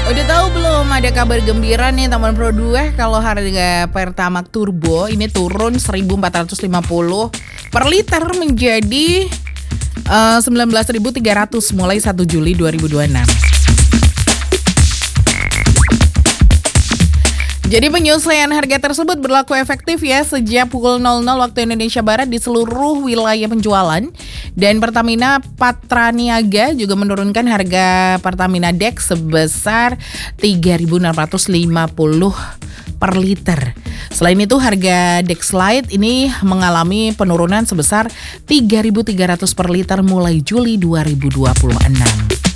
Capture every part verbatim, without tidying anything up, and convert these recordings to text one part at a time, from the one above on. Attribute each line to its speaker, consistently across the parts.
Speaker 1: Udah tahu belum ada kabar gembira nih teman Pro dua kalau harga Pertamax Turbo ini turun seribu empat ratus lima puluh per liter menjadi uh, sembilan belas ribu tiga ratus mulai satu Juli dua ribu dua puluh enam. Jadi penyesuaian harga tersebut berlaku efektif ya sejak pukul nol nol waktu Indonesia Barat di seluruh wilayah penjualan. Dan Pertamina Patraniaga juga menurunkan harga Pertamina Dex sebesar tiga ribu enam ratus lima puluh per liter. Selain itu harga Dex Lite ini mengalami penurunan sebesar tiga ribu tiga ratus per liter mulai Juli dua ribu dua puluh enam.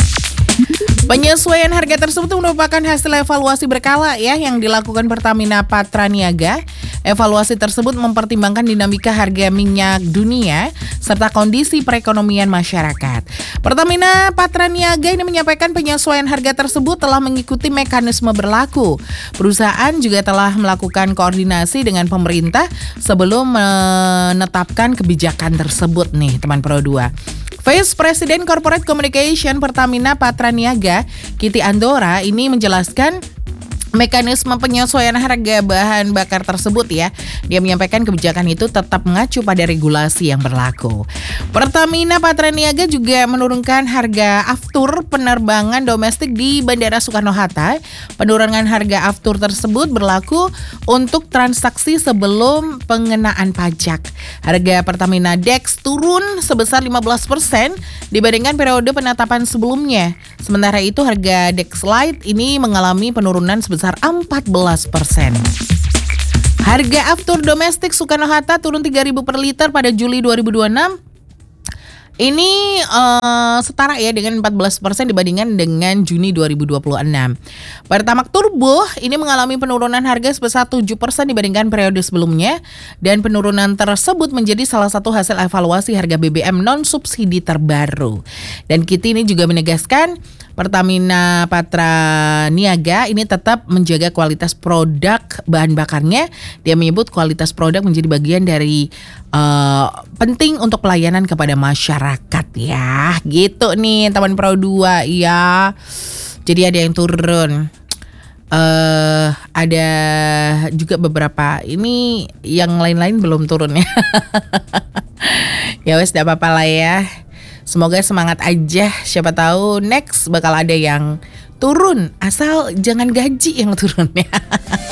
Speaker 1: Penyesuaian harga tersebut merupakan hasil evaluasi berkala ya yang dilakukan Pertamina Patraniaga. Evaluasi tersebut mempertimbangkan dinamika harga minyak dunia serta kondisi perekonomian masyarakat. Pertamina Patraniaga ini menyampaikan penyesuaian harga tersebut telah mengikuti mekanisme berlaku. Perusahaan juga telah melakukan koordinasi dengan pemerintah sebelum menetapkan kebijakan tersebut nih teman Pro dua. Vice President Corporate Communication Pertamina Patraniaga, Kitty Andora, ini menjelaskan mekanisme penyesuaian harga bahan bakar tersebut ya. Dia menyampaikan kebijakan itu tetap mengacu pada regulasi yang berlaku. Pertamina Patraniaga juga menurunkan harga aftur penerbangan domestik di Bandara Soekarno-Hatta. Penurunan harga aftur tersebut berlaku untuk transaksi sebelum pengenaan pajak. Harga Pertamina Dex turun sebesar lima belas persen dibandingkan periode penetapan sebelumnya. Sementara itu harga Dex Lite ini mengalami penurunan sebesar empat belas persen. Harga aftur domestik Soekarno-Hatta turun tiga ribu per liter pada Juli dua ribu dua puluh enam. Ini uh, setara ya dengan empat belas persen dibandingkan dengan Juni dua ribu dua puluh enam. Pertamax Turbo ini mengalami penurunan harga sebesar tujuh persen dibandingkan periode sebelumnya. Dan penurunan tersebut menjadi salah satu hasil evaluasi harga B B M non-subsidi terbaru. Dan Kitty ini juga menegaskan Pertamina Patraniaga ini tetap menjaga kualitas produk bahan bakarnya. Dia menyebut kualitas produk menjadi bagian dari uh, penting untuk pelayanan kepada masyarakat ya. Gitu nih teman Pro dua ya. Jadi ada yang turun. Uh, ada juga beberapa ini yang lain-lain belum turun ya. Ya wes tidak apa-apa lah ya. Semoga semangat aja, siapa tahu next bakal ada yang turun, asal jangan gaji yang turun ya.